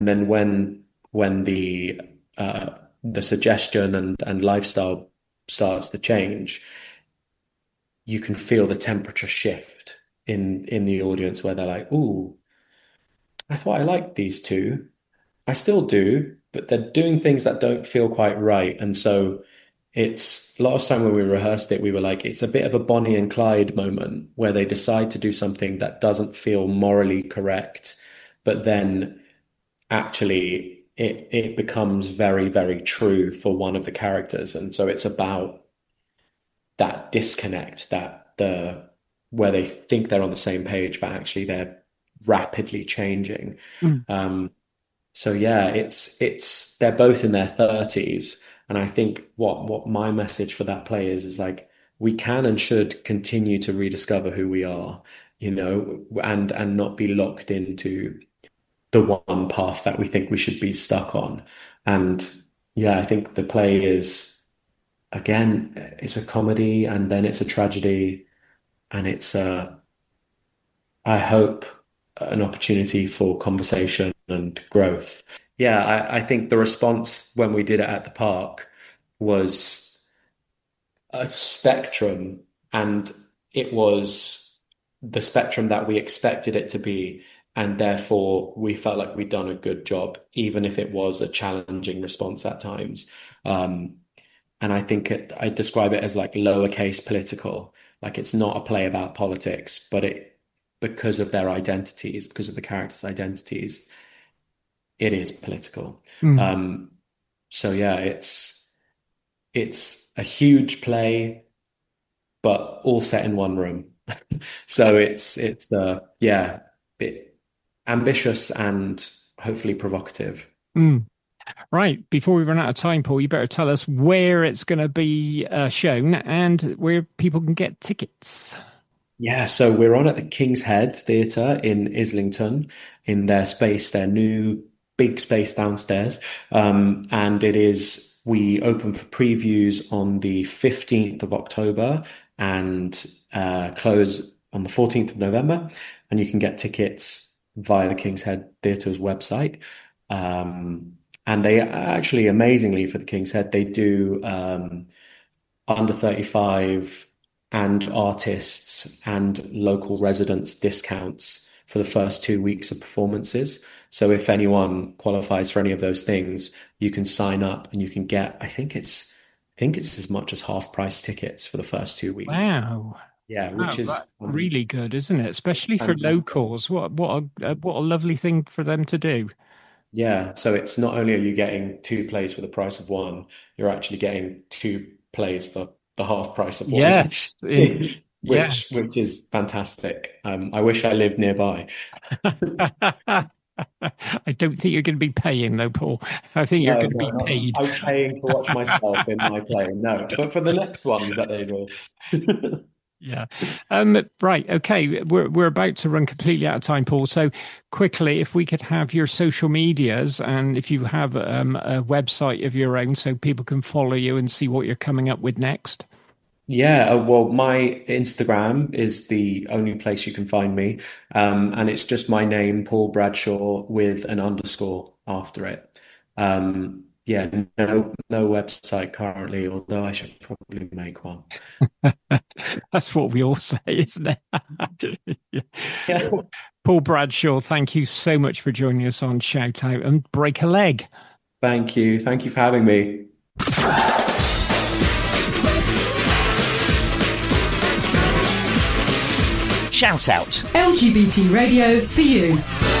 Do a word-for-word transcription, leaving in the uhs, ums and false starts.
then when when the uh, the suggestion and and lifestyle starts to change, you can feel the temperature shift in in the audience where they're like, "Ooh, I thought I liked these two. I still do, but they're doing things that don't feel quite right." And so it's last time when we rehearsed it, we were like, it's a bit of a Bonnie and Clyde moment where they decide to do something that doesn't feel morally correct, but then actually it it becomes very, very true for one of the characters. And so it's about that disconnect, that the where they think they're on the same page, but actually they're rapidly changing. Mm. Um, so yeah, it's it's they're both in their thirties, and I think what what my message for that play is is like we can and should continue to rediscover who we are, you know, and and not be locked into the one path that we think we should be stuck on. And yeah, I think the play is, again, it's a comedy and then it's a tragedy, and it's a, I hope, an opportunity for conversation and growth. Yeah, I, I think the response when we did it at the park was a spectrum, and it was the spectrum that we expected it to be. And therefore, we felt like we'd done a good job, even if it was a challenging response at times. Um, and I think it, I describe it as like lowercase political. Like it's not a play about politics, but it, because of their identities, because of the characters' identities, it is political. Mm. Um, so yeah, it's it's a huge play, but all set in one room. So it's it's uh, yeah, bit ambitious and hopefully provocative. Mm. Right. Before we run out of time, Paul, you better tell us where it's going to be uh, shown and where people can get tickets. Yeah, so we're on at the King's Head Theatre in Islington, in their space, their new big space downstairs. Um, and it is, we open for previews on the fifteenth of October and uh, close on the fourteenth of November. And you can get tickets via the King's Head Theatre's website. Um, and they actually, amazingly for the King's Head, they do um, under thirty-five and artists and local residents discounts for the first two weeks of performances. So if anyone qualifies for any of those things, you can sign up and you can get, I think it's, I think it's as much as half price tickets for the first two weeks. Wow. Yeah, which wow, is um, really good, isn't it? Especially for fantastic. locals. What what a what a lovely thing for them to do. Yeah, so it's not only are you getting two plays for the price of one, you're actually getting two plays for the half price of one. Yes, indeed. Yeah. which which is fantastic. Um, I wish I lived nearby. I don't think you're going to be paying though, Paul. I think you're No, going to no, be not that. paid. I'm paying to watch myself in my play. No, but for the next ones that they will. Yeah. Um, right. Okay. We're we're about to run completely out of time, Paul. So quickly, if we could have your social medias and if you have um, a website of your own so people can follow you and see what you're coming up with next. Yeah, uh, well, my Instagram is the only place you can find me. Um, and it's just my name, Paul Bradshaw, with an underscore after it. Um, yeah, no, no website currently, although I should probably make one. That's what we all say, isn't it? Yeah. Yeah. Paul Bradshaw, thank you so much for joining us on Shout Out and Break a Leg. Thank you. Thank you for having me. Shout Out. L G B T radio for you.